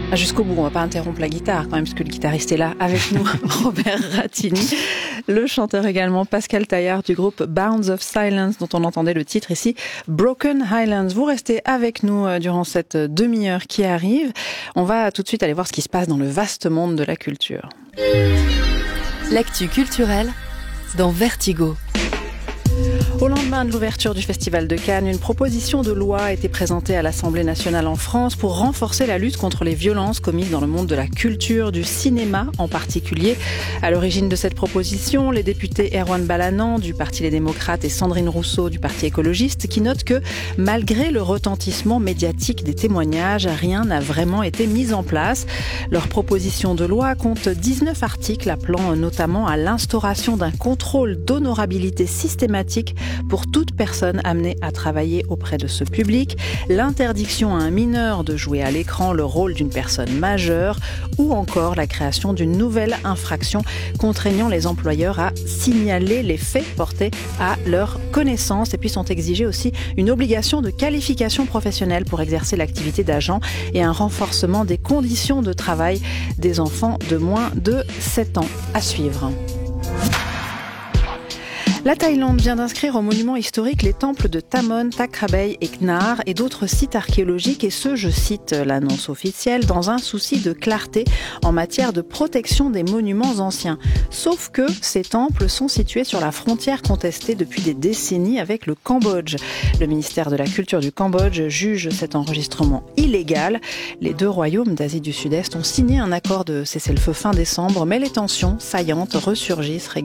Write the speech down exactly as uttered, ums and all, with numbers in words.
Ah, jusqu'au bout, on va pas interrompre la guitare quand même, parce que le guitariste est là avec nous, Robert Rattini. Le chanteur également, Pascal Taillard du groupe Bounds of Silence, dont on entendait le titre ici, Broken Highlands. Vous restez avec nous durant cette demi-heure qui arrive. On va tout de suite aller voir ce qui se passe dans le vaste monde de la culture. L'actu culturelle dans Vertigo. Au lendemain de l'ouverture du Festival de Cannes, une proposition de loi a été présentée à l'Assemblée nationale en France pour renforcer la lutte contre les violences commises dans le monde de la culture, du cinéma en particulier. À l'origine de cette proposition, les députés Erwan Balanant du Parti Les Démocrates et Sandrine Rousseau du Parti Écologiste qui notent que, malgré le retentissement médiatique des témoignages, rien n'a vraiment été mis en place. Leur proposition de loi compte dix-neuf articles appelant notamment à l'instauration d'un contrôle d'honorabilité systématique pour toute personne amenée à travailler auprès de ce public, l'interdiction à un mineur de jouer à l'écran le rôle d'une personne majeure ou encore la création d'une nouvelle infraction contraignant les employeurs à signaler les faits portés à leur connaissance. Et puis sont exigés aussi une obligation de qualification professionnelle pour exercer l'activité d'agent et un renforcement des conditions de travail des enfants de moins de sept ans. À suivre. La Thaïlande vient d'inscrire au monument historique les temples de Tamon, Takrabay et Knar et d'autres sites archéologiques, et ce, je cite l'annonce officielle, dans un souci de clarté en matière de protection des monuments anciens. Sauf que ces temples sont situés sur la frontière contestée depuis des décennies avec le Cambodge. Le ministère de la Culture du Cambodge juge cet enregistrement illégal. Les deux royaumes d'Asie du Sud-Est ont signé un accord de cessez-le-feu fin décembre, mais les tensions saillantes ressurgissent régulièrement.